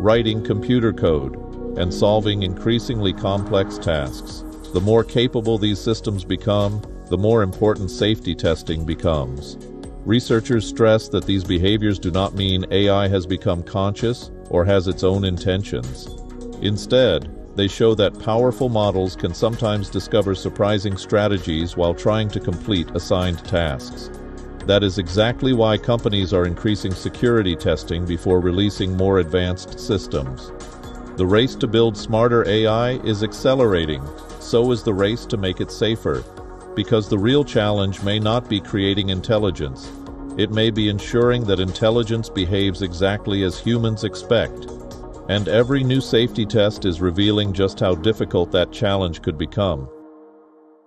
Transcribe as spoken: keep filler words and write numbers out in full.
writing computer code, and solving increasingly complex tasks. The more capable these systems become, the more important safety testing becomes. Researchers stress that these behaviors do not mean A I has become conscious or has its own intentions. Instead, they show that powerful models can sometimes discover surprising strategies while trying to complete assigned tasks. That is exactly why companies are increasing security testing before releasing more advanced systems. The race to build smarter A I is accelerating, so is the race to make it safer. Because the real challenge may not be creating intelligence. It may be ensuring that intelligence behaves exactly as humans expect. And every new safety test is revealing just how difficult that challenge could become.